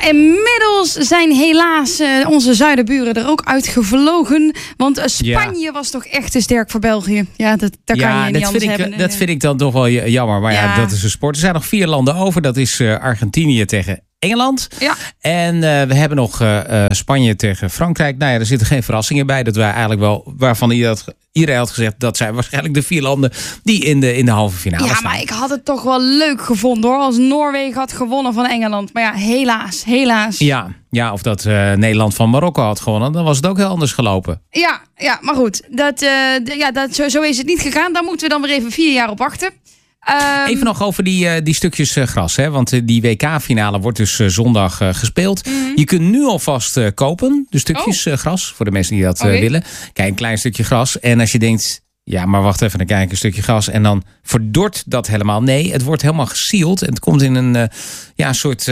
inmiddels zijn helaas onze zuidenburen er ook uitgevlogen. Want Spanje was toch echt te sterk voor België. Ja, dat kan je niet anders hebben. Dat vind ik dan toch wel jammer. Maar dat is een sport. Er zijn nog 4 landen over. Dat is Argentinië tegen Engeland. Ja. En we hebben nog Spanje tegen Frankrijk. Nou ja, er zitten geen verrassingen bij. Dat wij eigenlijk wel, waarvan iedereen had gezegd, dat zijn waarschijnlijk de 4 landen die in de halve finale staan. Ja, maar ik had het toch wel leuk gevonden hoor. Als Noorwegen had gewonnen van Engeland. Maar ja, helaas. Ja, of dat Nederland van Marokko had gewonnen. Dan was het ook heel anders gelopen. Ja, maar goed. Zo is het niet gegaan. Daar moeten we dan weer even 4 jaar op wachten. Even nog over die stukjes gras. Hè? Want die WK-finale wordt dus zondag gespeeld. Mm-hmm. Je kunt nu alvast kopen, de stukjes gras. Voor de mensen die dat willen. Kijk, een klein stukje gras. En als je denkt, ja, maar wacht even, dan kijk ik een stukje gras. En dan verdort dat helemaal. Nee, het wordt helemaal gesealed. En het komt in een soort...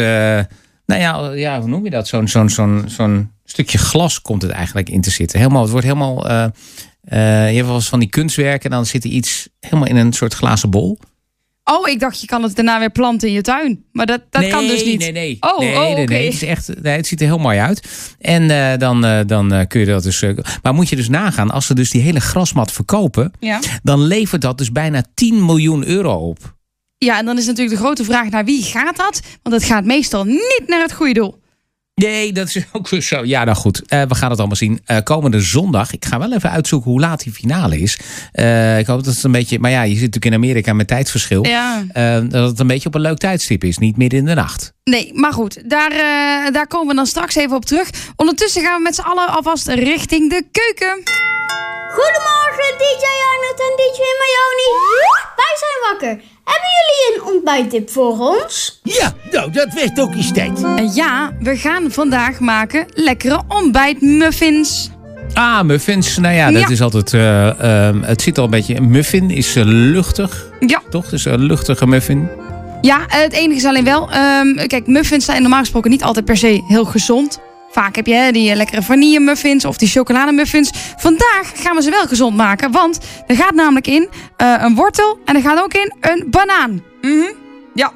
hoe noem je dat? Zo'n stukje glas komt het eigenlijk in te zitten. Het wordt helemaal... je hebt wel eens van die kunstwerken. En dan zit er iets helemaal in een soort glazen bol. Oh, ik dacht je kan het daarna weer planten in je tuin. Maar dat kan dus niet. Nee. Okay. Nee. Het is echt, het ziet er heel mooi uit. En dan kun je dat dus... maar moet je dus nagaan, als ze dus die hele grasmat verkopen... dan levert dat dus bijna 10 miljoen euro op. Ja, en dan is natuurlijk de grote vraag, naar wie gaat dat? Want het gaat meestal niet naar het goede doel. Nee, dat is ook zo. Ja, nou goed. We gaan het allemaal zien. Komende zondag. Ik ga wel even uitzoeken hoe laat die finale is. Ik hoop dat het een beetje... Maar ja, je zit natuurlijk in Amerika met tijdsverschil. Ja. Dat het een beetje op een leuk tijdstip is. Niet midden in de nacht. Nee, maar goed. Daar komen we dan straks even op terug. Ondertussen gaan we met z'n allen alvast richting de keuken. Goedemorgen, DJ Arnold en DJ Mayoni. Wij zijn wakker. Hebben jullie een ontbijttip voor ons? Ja, nou, dat werd ook eens tijd. Ja, we gaan vandaag maken lekkere ontbijtmuffins. Ah, muffins. Nou ja, dat is altijd... het zit al een beetje... Een muffin is luchtig. Ja. Toch? Dus een luchtige muffin. Ja, het enige is alleen wel... kijk, muffins zijn normaal gesproken niet altijd per se heel gezond. Vaak heb je die lekkere vanillemuffins of die chocolademuffins. Vandaag gaan we ze wel gezond maken. Want er gaat namelijk in een wortel en er gaat ook in een banaan. Mm-hmm. Ja.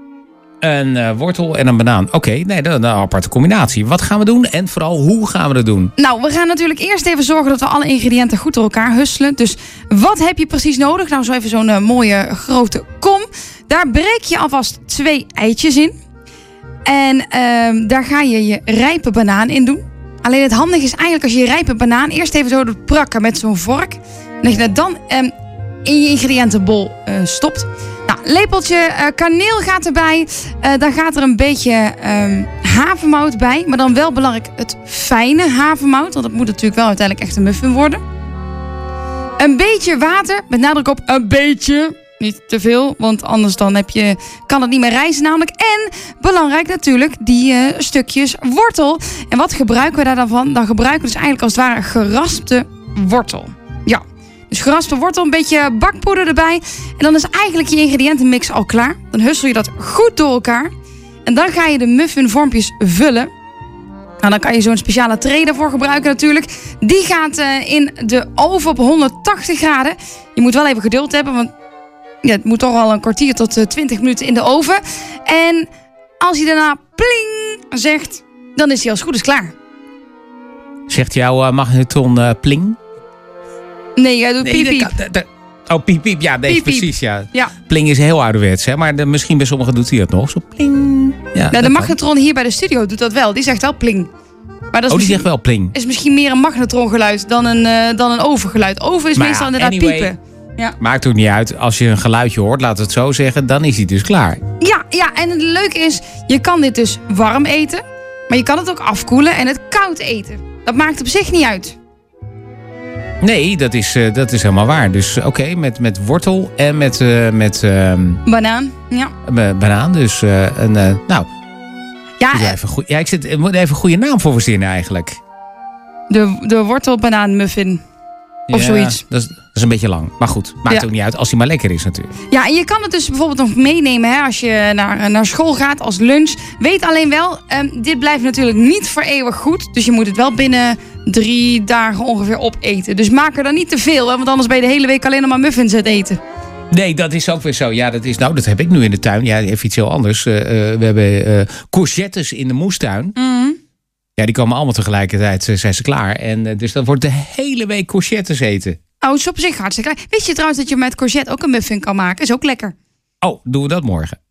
Een wortel en een banaan. Oké, nee, dat is een aparte combinatie. Wat gaan we doen en vooral hoe gaan we dat doen? Nou, we gaan natuurlijk eerst even zorgen dat we alle ingrediënten goed door elkaar husselen. Dus wat heb je precies nodig? Nou, zo even zo'n mooie grote kom. Daar breek je alvast 2 eitjes in. En daar ga je rijpe banaan in doen. Alleen het handige is eigenlijk als je je rijpe banaan eerst even zo doet prakken met zo'n vork. En dat je dat dan in je ingrediëntenbol stopt. Nou, lepeltje kaneel gaat erbij. Dan gaat er een beetje havermout bij. Maar dan wel belangrijk het fijne havermout. Want dat moet natuurlijk wel uiteindelijk echt een muffin worden. Een beetje water. Met nadruk op een beetje. Niet te veel, want anders dan kan het niet meer rijzen namelijk. En belangrijk natuurlijk die stukjes wortel. En wat gebruiken we daar dan van? Dan gebruiken we dus eigenlijk als het ware geraspte wortel. Ja, dus geraspte wortel, een beetje bakpoeder erbij. En dan is eigenlijk je ingrediëntenmix al klaar. Dan hussel je dat goed door elkaar. En dan ga je de muffinvormpjes vullen. Nou, dan kan je zo'n speciale tray daarvoor gebruiken natuurlijk. Die gaat in de oven op 180 graden. Je moet wel even geduld hebben, want... Ja, het moet toch al een kwartier tot 20 minuten in de oven. En als hij daarna pling zegt, dan is hij als goed is klaar. Zegt jouw magnetron pling? Nee, jij doet piep piep. Oh, piep piep. Ja, nee, piep, precies. Ja. Ja. Pling is heel ouderwets, hè? Maar misschien bij sommigen doet hij dat nog. Zo pling. Ja, nou, de magnetron hier bij de studio doet dat wel. Die zegt wel pling. Maar dat is die zegt wel pling. Is misschien meer een magnetrongeluid dan een ovengeluid. Oven is meestal inderdaad piepen. Ja. Maakt ook niet uit. Als je een geluidje hoort, laat het zo zeggen, dan is hij dus klaar. Ja, en het leuke is, je kan dit dus warm eten. Maar je kan het ook afkoelen en het koud eten. Dat maakt op zich niet uit. Nee, dat is helemaal waar. Dus oké, met wortel en met banaan, ja. Banaan, dus nou... Ja, ik moet even een goede naam voor verzinnen eigenlijk. De wortelbanaanmuffin. Of zoiets. Dat is een beetje lang. Maar goed, maakt ook niet uit als hij maar lekker is natuurlijk. Ja, en je kan het dus bijvoorbeeld nog meenemen hè, als je naar school gaat als lunch. Weet alleen wel, dit blijft natuurlijk niet voor eeuwig goed. Dus je moet het wel binnen 3 dagen ongeveer opeten. Dus maak er dan niet te veel, hè, want anders ben je de hele week alleen nog maar muffins aan het eten. Nee, dat is ook weer zo. Ja, dat heb ik nu in de tuin. Ja, even iets heel anders. We hebben courgettes in de moestuin. Mm. Ja, die komen allemaal tegelijkertijd, zijn ze klaar. En dus dan wordt de hele week courgettes eten. Oh, is op zich hartstikke lekker. Weet je trouwens dat je met courgette ook een muffin kan maken? Is ook lekker. Oh, doen we dat morgen?